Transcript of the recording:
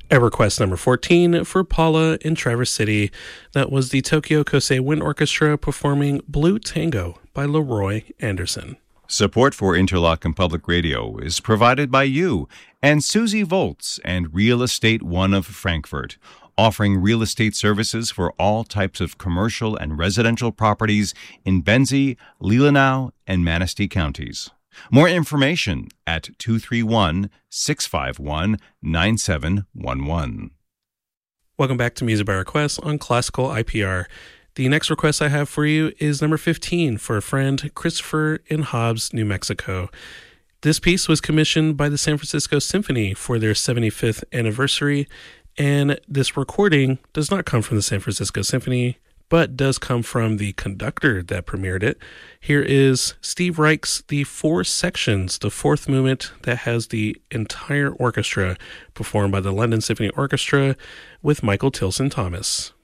At request number 14 for Paula in Traverse City, that was the Tokyo Kosei Wind Orchestra performing Blue Tango by Leroy Anderson. Support for Interlochen Public Radio is provided by you and Susie Volz and Real Estate One of Frankfurt, offering real estate services for all types of commercial and residential properties in Benzie, Leelanau, and Manistee counties. More information at 231-651-9711. Welcome back to Music by Request on Classical IPR. The next request I have for you is number 15 for a friend, Christopher in Hobbs, New Mexico. This piece was commissioned by the San Francisco Symphony for their 75th anniversary, and this recording does not come from the San Francisco Symphony, but does come from the conductor that premiered it. Here is Steve Reich's The Four Sections, the fourth movement that has the entire orchestra performed by the London Symphony Orchestra with Michael Tilson Thomas.